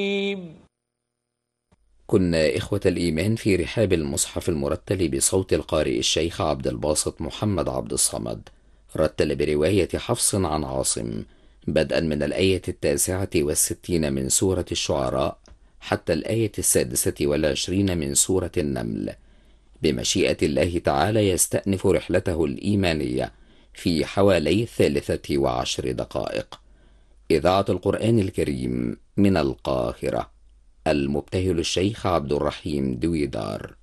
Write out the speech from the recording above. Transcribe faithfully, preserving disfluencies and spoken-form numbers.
كنا إخوة الإيمان في رحاب المصحف المرتل بصوت القارئ الشيخ عبد الباسط محمد عبد الصمد، رتل برواية حفص عن عاصم بدءا من الآية التاسعة والستين من سورة الشعراء حتى الآية السادسة والعشرين من سورة النمل. بمشيئة الله تعالى يستأنف رحلته الإيمانية في حوالي الثالثة وعشر دقائق. إذاعة القرآن الكريم من القاهرة، المبتهل الشيخ عبد الرحيم دويدار.